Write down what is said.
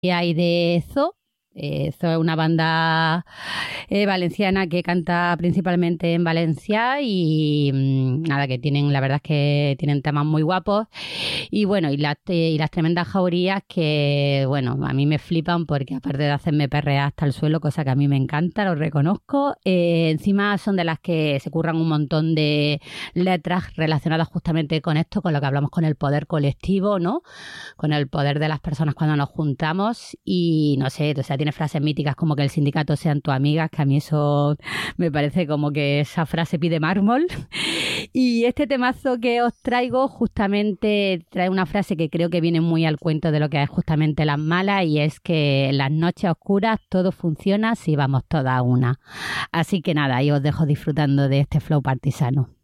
hay de Zoo. Zoo es una banda valenciana que canta principalmente en Valencia y nada, que tienen, la verdad es que tienen temas muy guapos y bueno, y las tremendas jaurías que, bueno, a mí me flipan porque aparte de hacerme perrear hasta el suelo, cosa que a mí me encanta, lo reconozco, encima son de las que se curran un montón de letras relacionadas justamente con esto, con lo que hablamos con el poder colectivo, ¿no? Con el poder de las personas cuando nos juntamos y no sé, o sea, tiene frases míticas como que el sindicato sean tus amigas, que a mí eso me parece como que esa frase pide mármol. Y este temazo que os traigo justamente trae una frase que creo que viene muy al cuento de lo que es justamente las malas y es que en las noches oscuras todo funciona si vamos todas a una. Así que nada, ahí os dejo disfrutando de este flow partisano.